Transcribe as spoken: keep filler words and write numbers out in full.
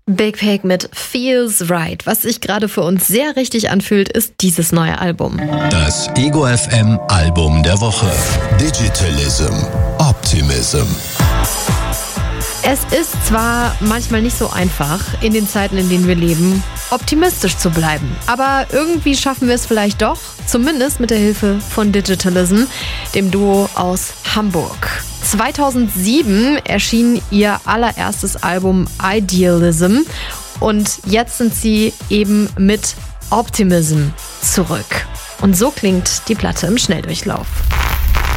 Big Pig mit Feels Right. Was sich gerade für uns sehr richtig anfühlt, ist dieses neue Album. Das Ego F M Album der Woche. Digitalism. Optimism. Es ist zwar manchmal nicht so einfach, in den Zeiten, in denen wir leben, optimistisch zu bleiben. Aber irgendwie schaffen wir es vielleicht doch, zumindest mit der Hilfe von Digitalism, dem Duo aus Hamburg. zweitausendsieben erschien ihr allererstes Album Idealism und jetzt sind sie eben mit Optimism zurück. Und so klingt die Platte im Schnelldurchlauf.